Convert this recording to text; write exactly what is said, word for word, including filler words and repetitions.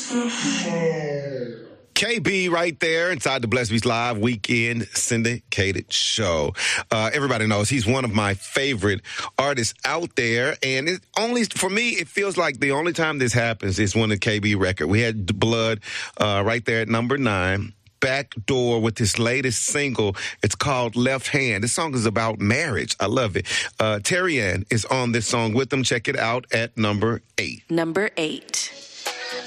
K B right there inside the Blessed Beats Live Weekend syndicated show. Uh, everybody knows he's one of my favorite artists out there. And it only, for me, it feels like the only time this happens is when the K B record. We had Blood uh, right there at number nine. Backdoor with his latest single. It's called Left Hand. This song is about marriage. I love it. Uh, Terry Ann is on this song with them. Check it out at number eight. Number eight.